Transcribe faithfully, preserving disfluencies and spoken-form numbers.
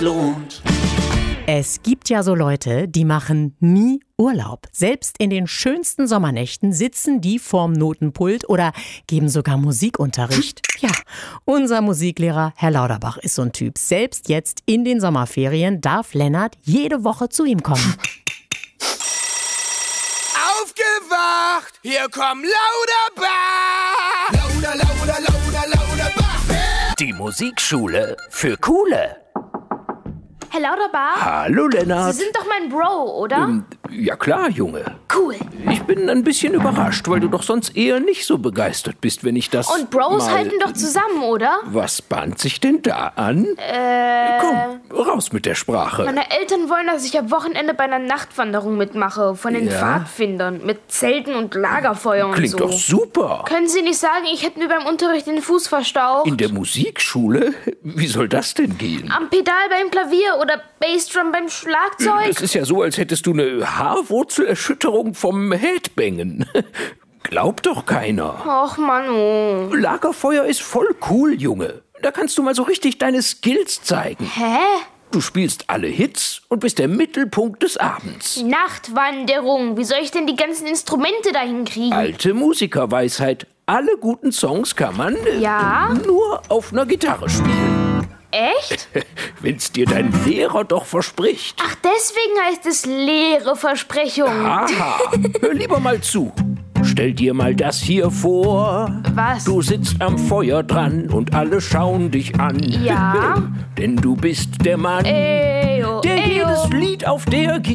lohnt. Es gibt ja so Leute, die machen nie Urlaub. Selbst in den schönsten Sommernächten sitzen die vorm Notenpult oder geben sogar Musikunterricht. Ja, unser Musiklehrer Herr Lauterbach ist so ein Typ. Selbst jetzt in den Sommerferien darf Lennart jede Woche zu ihm kommen. Aufgewacht! Hier kommt Lauterbach! Lauter, lauter, lauter, Lauterbach! Die Musikschule für Coole. Herr Lauterbach? Hallo, Lennart. Sie sind doch mein Bro, oder? Ähm, ja klar, Junge. Cool. Ich bin ein bisschen überrascht, weil du doch sonst eher nicht so begeistert bist, wenn ich das Und Bros mal... halten doch zusammen, oder? Was bahnt sich denn da an? Äh... Komm, raus mit der Sprache. Meine Eltern wollen, dass ich am Wochenende bei einer Nachtwanderung mitmache. Von den Ja? Pfadfindern. Mit Zelten und Lagerfeuer und Klingt so. doch super. Können Sie nicht sagen, ich hätte mir beim Unterricht den Fuß verstaucht? In der Musikschule? Wie soll das denn gehen? Am Pedal beim Klavier oder Bassdrum beim Schlagzeug? Das ist ja so, als hättest du eine Haarwurzelerschütterung vom Headbangen. Glaubt doch keiner. Och, Manu. Lagerfeuer ist voll cool, Junge. Da kannst du mal so richtig deine Skills zeigen. Hä? Du spielst alle Hits und bist der Mittelpunkt des Abends. Nachtwanderung. Wie soll ich denn die ganzen Instrumente dahin kriegen? Alte Musikerweisheit. Alle guten Songs kann man äh, Ja? nur auf einer Gitarre spielen. Echt? Wenn's dir dein Lehrer doch verspricht. Ach, deswegen heißt es leere Versprechung. Aha, hör lieber mal zu. Stell dir mal das hier vor. Was? Du sitzt am Feuer dran und alle schauen dich an. Ja? Denn du bist der Mann, Eyo, der eyo. jedes Lied auf der